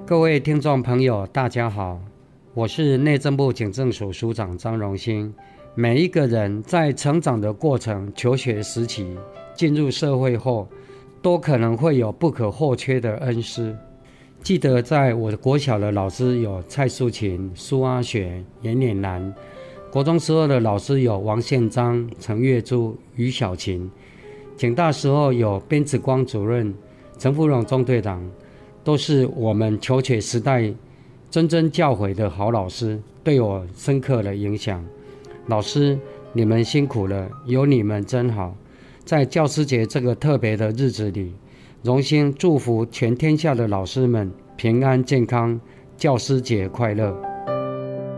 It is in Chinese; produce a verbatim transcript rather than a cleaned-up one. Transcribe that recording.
各位听众朋友大家好，我是内政部警政署署长张荣兴。每一个人在成长的过程、求学时期、进入社会后，都可能会有不可或缺的恩师。记得在我的国小的老师有蔡淑琴、苏阿雪、严脸兰，国中时候的老师有王宪章、陈月珠、于小琴，警大时候有边子光主任、陈福荣中队长，都是我们求学时代谆谆教诲的好老师，对我深刻的影响。老师，你们辛苦了，有你们真好。在教师节这个特别的日子里，荣幸祝福全天下的老师们平安健康，教师节快乐。